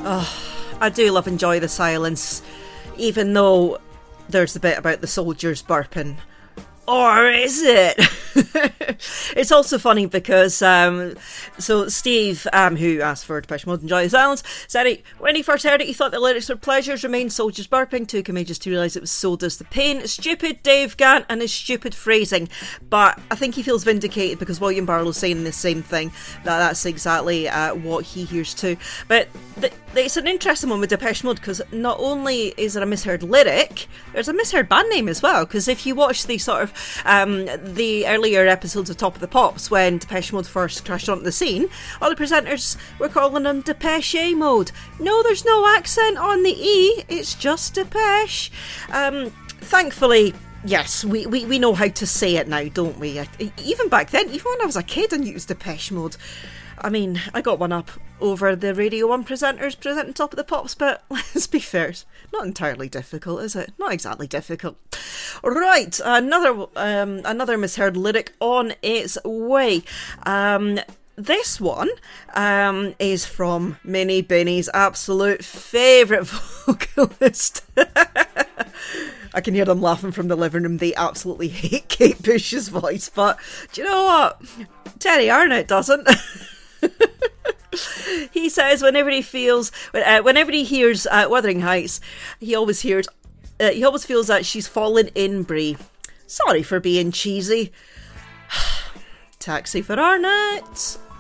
I do love Enjoy the Silence, even though there's the bit about the soldiers burping. Or is it? It's also funny because, so Steve, who asked for Depeche Mode Enjoy the Silence, said when he first heard it, he thought the lyrics were pleasures remain, soldiers burping, took him ages to realise it was so does the pain. Stupid Dave Gant and his stupid phrasing. But I think he feels vindicated because William Barlow's saying the same thing. That's exactly what he hears too. But it's an interesting one with Depeche Mode because not only is there a misheard lyric, there's a misheard band name as well. Because if you watch the sort of the earlier episodes of Top of the Pops when Depeche Mode first crashed onto the scene, all the presenters were calling them Depeche Mode. No, there's no accent on the E, it's just Depeche. Thankfully, yes, we know how to say it now, don't we? Even back then, even when I was a kid, I knew it was Depeche Mode. I mean, I got one up over the Radio 1 presenters presenting Top of the Pops, but let's be fair, it's not entirely difficult, is it? Not exactly difficult. Right, another misheard lyric on its way. This one is from Minnie Binnie's absolute favourite vocalist. I can hear them laughing from the living room. They absolutely hate Kate Bush's voice, but do you know what? Terry Arnott doesn't. He says whenever he hears Wuthering Heights, he always feels that she's fallen in Brie. Sorry for being cheesy. Taxi for Arnott.